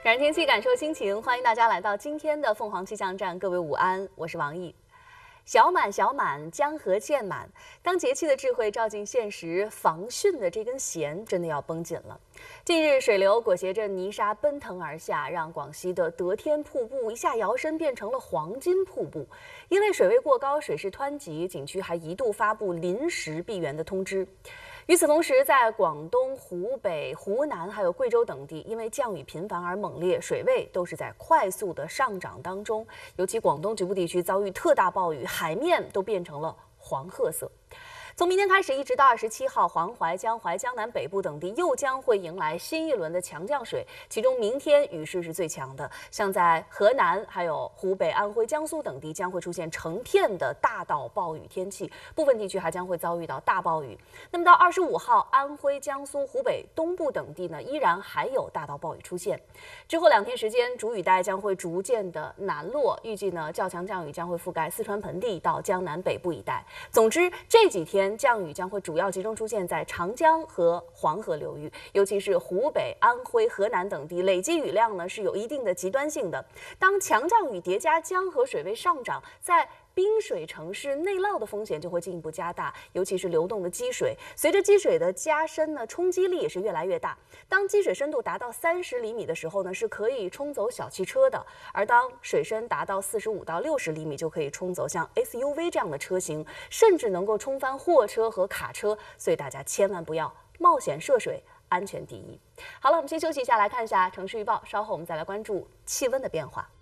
感天气，感受心情，欢迎大家来到今天的凤凰气象站。各位午安，我是王毅。小满小满，江河渐满。当节气的智慧照进现实，防汛的这根弦真的要绷紧了。近日，水流裹挟着泥沙奔腾而下，让广西的得天瀑布一下摇身变成了黄金瀑布。因为水位过高，水势湍急，景区还一度发布临时闭园的通知。与此同时，在广东、湖北、湖南还有贵州等地，因为降雨频繁而猛烈，水位都是在快速的上涨当中。尤其广东局部地区遭遇特大暴雨，海面都变成了黄褐色。从明天开始，一直到27号，黄淮、江淮、江南北部等地又将会迎来新一轮的强降水，其中明天雨势是最强的，像在河南、还有湖北、安徽、江苏等地将会出现成片的大到暴雨天气，部分地区还将会遭遇到大暴雨。那么到25号，安徽、江苏、湖北东部等地呢，依然还有大到暴雨出现。之后2天时间，主雨带将会逐渐的南落，预计呢较强降雨将会覆盖四川盆地到江南北部一带。总之，这几天降雨将会主要集中出现在长江和黄河流域，尤其是湖北、安徽、河南等地，累积雨量呢是有一定的极端性的。当强降雨叠加江河水位上涨，在滨水城市内涝的风险就会进一步加大，尤其是流动的积水。随着积水的加深呢，冲击力也是越来越大。当积水深度达到30厘米的时候呢，是可以冲走小汽车的；而当水深达到45到60厘米，就可以冲走像 SUV 这样的车型，甚至能够冲翻货车和卡车。所以大家千万不要冒险涉水，安全第一。好了，我们先休息一下，来看一下城市预报。稍后我们再来关注气温的变化。